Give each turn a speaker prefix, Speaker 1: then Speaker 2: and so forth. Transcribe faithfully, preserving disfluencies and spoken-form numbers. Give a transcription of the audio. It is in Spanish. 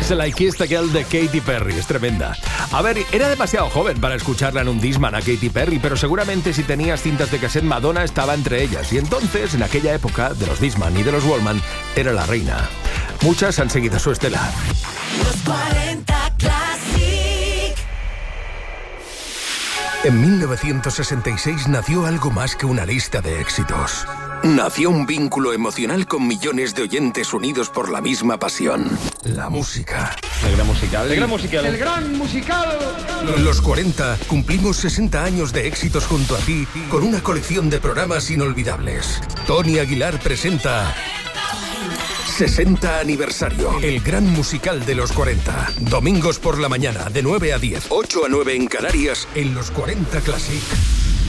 Speaker 1: It's Like It's the Girl de Katy Perry. Es tremenda. A ver, era demasiado joven para escucharla en un Discman a Katy Perry, pero seguramente si tenías cintas de cassette, Madonna estaba entre ellas. Y entonces, en aquella época, de los Discman y de los Walkman, era la reina. Muchas han seguido su estela.
Speaker 2: Los cuarenta Classic.
Speaker 3: En mil novecientos sesenta y seis nació algo más que una lista de éxitos. Nació un vínculo emocional con millones de oyentes unidos por la misma pasión. La música.
Speaker 1: El gran musical.
Speaker 4: El gran musical.
Speaker 5: El gran musical.
Speaker 3: Los cuarenta cumplimos sesenta años de éxitos junto a ti con una colección de programas inolvidables. Tony Aguilar presenta sesenta aniversario. El gran musical de los cuarenta. Domingos por la mañana de nueve a diez. ocho a nueve en Canarias en los cuarenta Classic.